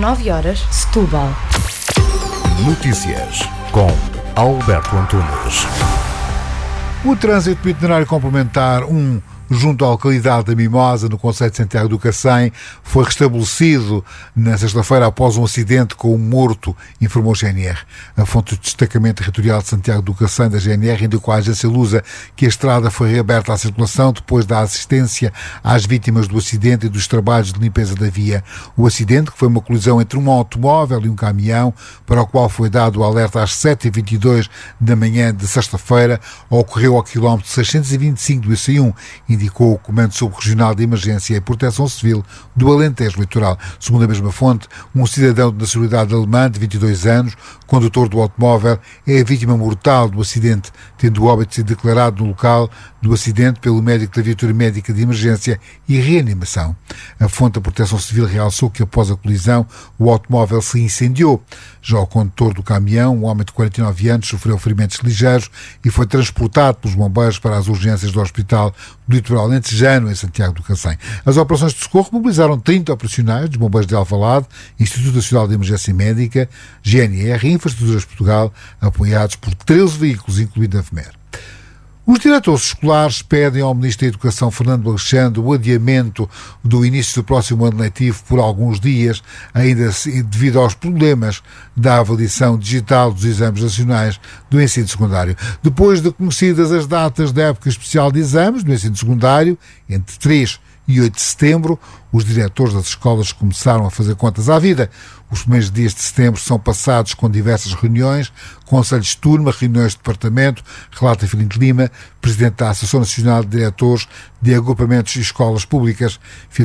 9h, Setúbal. Notícias com Alberto Antunes. O trânsito itinerário complementar 1 junto à localidade da Mimosa, no concelho de Santiago do Cacém, foi restabelecido na sexta-feira após um acidente com um morto, informou a GNR. A fonte do destacamento territorial de Santiago do Cacém da GNR indicou à agência Lusa que a estrada foi reaberta à circulação depois da assistência às vítimas do acidente e dos trabalhos de limpeza da via. O acidente, que foi uma colisão entre um automóvel e um caminhão, para o qual foi dado o alerta às 7h22 da manhã de sexta-feira, ocorreu ao quilómetro 625 do IC1, indicou o Comando Subregional de Emergência e Proteção Civil do Alentejo Litoral. Segundo a mesma fonte, um cidadão de nacionalidade alemã de 22 anos, condutor do automóvel, é a vítima mortal do acidente, tendo o óbito sido declarado no local do acidente pelo médico da viatura médica de emergência e reanimação. A fonte da Proteção Civil realçou que após a colisão o automóvel se incendiou. Já o condutor do caminhão, um homem de 49 anos, sofreu ferimentos ligeiros e foi transportado pelos bombeiros para as urgências do Hospital do Litoral Alentejano, em Santiago do Cacém. As operações de socorro mobilizaram 30 operacionais dos bombeiros de Alvalade, Instituto Nacional de Emergência Médica, GNR e Infraestruturas de Portugal, apoiados por 13 veículos, incluindo a FMER. Os diretores escolares pedem ao Ministro da Educação, Fernando Alexandre, o adiamento do início do próximo ano letivo por alguns dias, ainda devido aos problemas da avaliação digital dos exames nacionais do ensino secundário. Depois de conhecidas as datas da época especial de exames do ensino secundário, entre 3 e 8 de setembro, os diretores das escolas começaram a fazer contas à vida. Os primeiros dias de setembro são passados com diversas reuniões, conselhos de turma, reuniões de departamento, relata Filipe Lima, presidente da Associação Nacional de Diretores de Agrupamentos e Escolas Públicas.